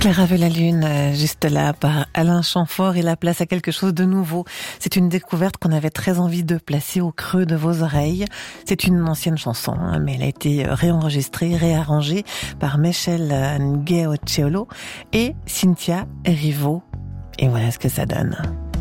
Clara veut la lune, juste là, par Alain Chamfort, et la place à quelque chose de nouveau. C'est une découverte qu'on avait très envie de placer au creux de vos oreilles. C'est une ancienne chanson, mais elle a été réenregistrée, réarrangée par Michel Ngueocheolo et Cynthia Erivo. Et voilà ce que ça donne.